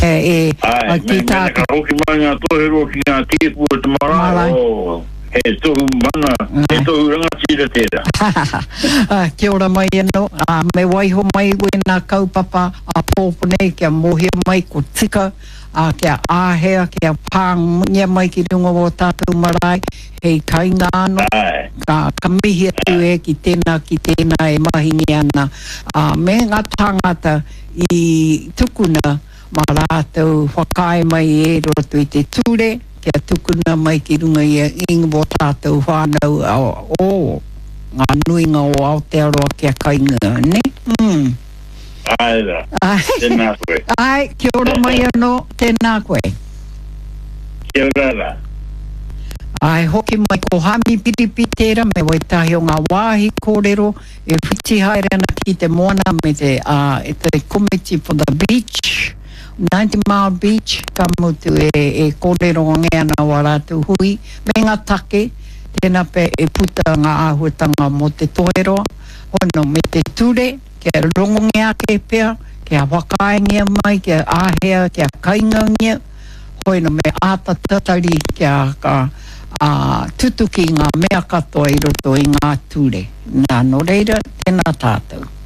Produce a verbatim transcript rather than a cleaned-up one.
e ai ki tā ka hoki mai ngā tohero ki ngā tipu o te mara o he tohu mana he tohu ranga tira tera kia ora mai anō uh, me waiho mai ue nā kaupapa a pōpo nei kia mohia mai ko tika a kia āhea kia pāngia mai ki runga o tātou marae hei kainga anō ka, ka mihi atu e ki tēnā ki tēnā e mahingi ana uh, me ngā tangata i tukuna ma rātou whakae mai e roto i te ture kia tukuna mai ki runga i ingo o tātou whānau o, o ngā nuinga o Aotearoa kia kainga ne? Mm. Ai da, tēnā koe. Ai, kia ora mai anō, tēnā koe. Kia ora ra. Ai, hoki mai ko hami piripi tēra, me waitahi o ngā wāhi kōrero, e whiti haere ana ki te moana me te, uh, e te committee for the beach, ninety mile beach, ka mutu e, e kōrero nge ana wa rātou hui, me ngā take, tēnā pe e puta ngā āhuatanga mo te toheroa, hono me te ture, kia rongongia ke pea, kia wakaengia mai, kia āhea, kia kaingangia, hoi no me āta tatari kia ka uh, tutuki ngā mea katoa i roto i ngā ture. Nā no reira, tēnā tātou.